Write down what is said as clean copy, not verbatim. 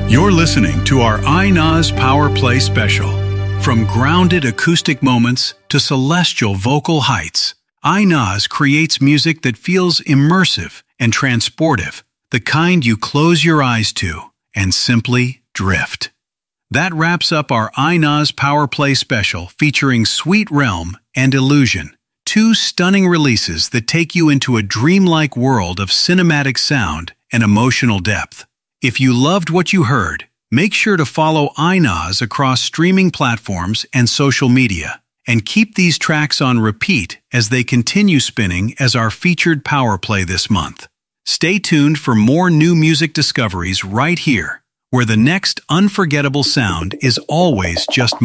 You're listening to our iNoz Power Play special. From grounded acoustic moments to celestial vocal heights, iNoz creates music that feels immersive and transportive, the kind you close your eyes to and simply drift. That wraps up our iNoz Power Play special featuring Sweet Realm and Illusion, two stunning releases that take you into a dreamlike world of cinematic sound and emotional depth. If you loved what you heard, make sure to follow iNoz across streaming platforms and social media, and keep these tracks on repeat as they continue spinning as our featured Power Play this month. Stay tuned for more new music discoveries right here, where the next unforgettable sound is always just